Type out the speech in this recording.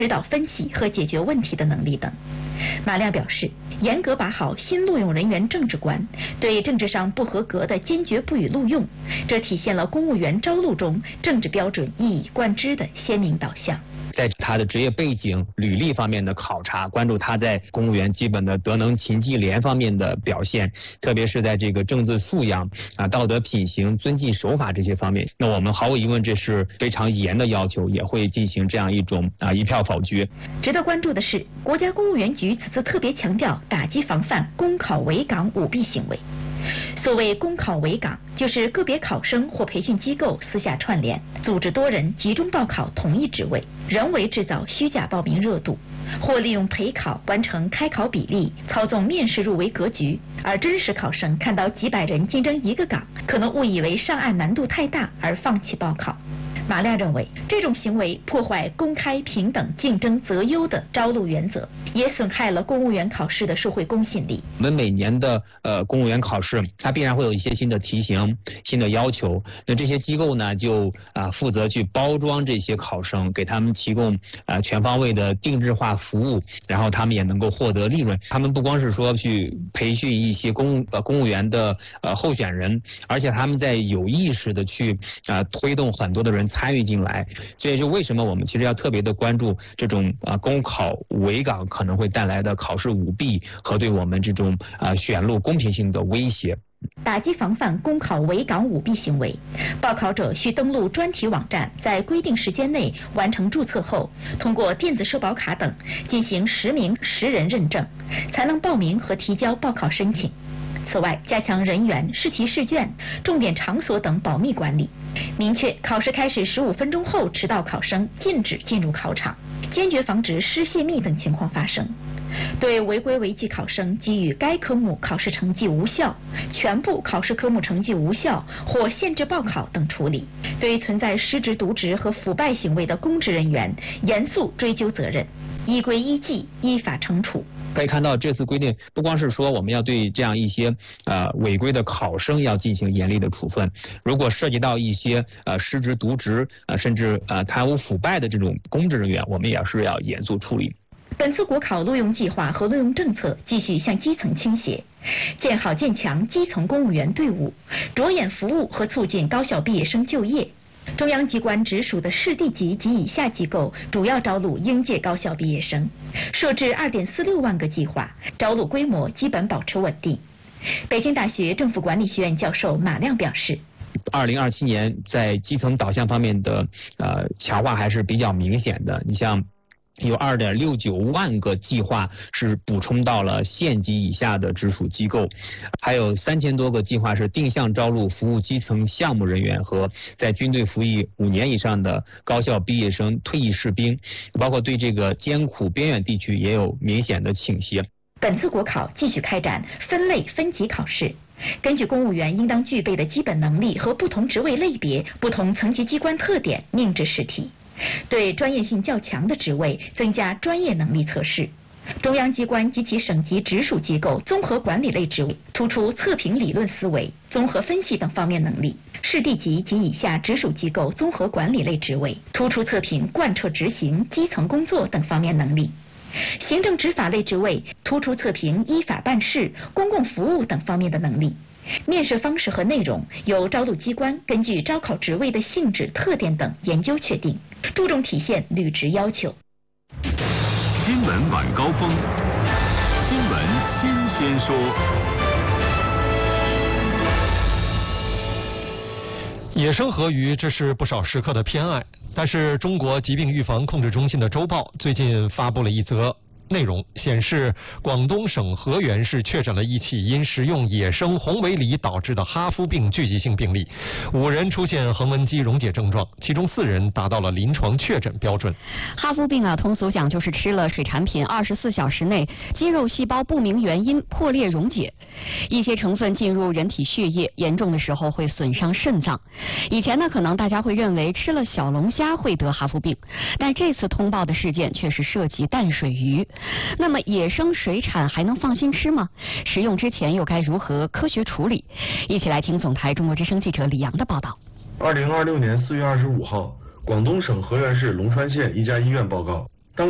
指导分析和解决问题的能力等。马亮表示，严格把好新录用人员政治关，对政治上不合格的坚决不予录用，这体现了公务员招录中政治标准一以贯之的鲜明导向。 在他的职业背景、履历方面的考察，关注他在公务员基本的德能勤绩廉方面的表现，特别是在这个政治素养道德品行、遵纪守法这些方面。那我们毫无疑问，这是非常严的要求，也会进行这样一种一票否决。 值得关注的是，国家公务员局此次特别强调打击防范公考围岗舞弊行为。所谓公考围岗，就是个别考生或培训机构私下串联，组织多人集中报考同一职位，人为制造虚假报名热度，或利用陪考完成开考比例，操纵面试入围格局，而真实考生看到几百人竞争一个岗，可能误以为上岸难度太大而放弃报考。马亮认为，这种行为破坏公开、平等、竞争择优的招录原则，也损害了公务员考试的社会公信力。 我们每年的公务员考试，它必然会有一些新的题型、新的要求。那这些机构呢，就负责去包装这些考生，给他们提供全方位的定制化服务，然后他们也能够获得利润。他们不光是说去培训一些公务员的候选人，而且他们在有意识的去推动很多的人参与进来。这也就为什么我们其实要特别的关注这种公考围岗可能会带来的考试舞弊和对我们这种选录公平性的威胁。 打击防范公考围岗舞弊行为，报考者需登录专题网站，在规定时间内完成注册后，通过电子社保卡等进行实名实人认证，才能报名和提交报考申请。此外，加强人员、试题试卷、重点场所等保密管理，明确考试开始15分钟后迟到考生禁止进入考场，坚决防止失泄密等情况发生。对违规违纪考生给予该科目考试成绩无效、全部考试科目成绩无效或限制报考等处理。对存在失职渎职和腐败行为的公职人员，严肃追究责任，依规依纪依法惩处。 可以看到，这次规定不光是说我们要对这样一些违规的考生要进行严厉的处分，如果涉及到一些失职渎职甚至贪污腐败的这种公职人员，我们也是要严肃处理。 本次国考录用计划和录用政策继续向基层倾斜，建好建强基层公务员队伍，着眼服务和促进高校毕业生就业。中央机关直属的市地级及以下机构主要招录应届高校毕业生，设置2.46万个计划，招录规模基本保持稳定。北京大学政府管理学院教授马亮表示 ，2027年在基层导向方面的强化还是比较明显的。你像有2.69万个计划是补充到了县级以下的直属机构，还有3000多个计划是定向招录服务基层项目人员和在军队服役5年以上的高校毕业生、退役士兵，包括对这个艰苦边远地区也有明显的倾斜。 本次国考继续开展分类分级考试，根据公务员应当具备的基本能力和不同职位类别、不同层级机关特点命制试题。对专业性较强的职位增加专业能力测试。中央机关及其省级直属机构综合管理类职位突出测评理论思维、综合分析等方面能力；市地级及以下直属机构综合管理类职位突出测评贯彻执行基层工作等方面能力；行政执法类职位突出测评依法办事、公共服务等方面的能力。面试方式和内容由招录机关根据招考职位的性质、特点等研究确定，注重体现履职要求。 新闻晚高峰，新闻新鲜说。 野生河鱼，这是不少食客的偏爱。但是中国疾病预防控制中心的周报最近发布了一则内容，显示广东省河源市确诊了一起因食用野生红尾狸导致的哈夫病聚集性病例，5人出现横纹肌溶解症状，其中4人达到了临床确诊标准。 哈夫病通俗讲就是吃了水产品24小时内肌肉细胞不明原因破裂溶解，一些成分进入人体血液，严重的时候会损伤肾脏。以前呢，可能大家会认为吃了小龙虾会得哈夫病，但这次通报的事件却是涉及淡水鱼。那么野生水产还能放心吃吗？食用之前又该如何科学处理？一起来听总台中国之声记者李阳的报道。 2026年4月25号，广东省河源市龙川县一家医院报告，